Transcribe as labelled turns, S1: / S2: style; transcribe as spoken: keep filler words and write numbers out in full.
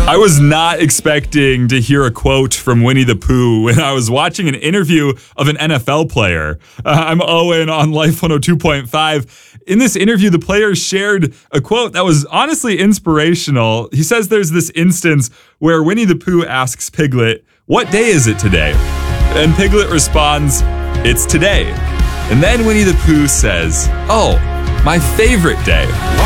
S1: I was not expecting to hear a quote from Winnie the Pooh when I was watching an interview of an N F L player. Uh, I'm Owen on Life one oh two point five. In this interview, the player shared a quote that was honestly inspirational. He says there's this instance where Winnie the Pooh asks Piglet, "What day is it today?" And Piglet responds, "It's today." And then Winnie the Pooh says, "Oh, my favorite day."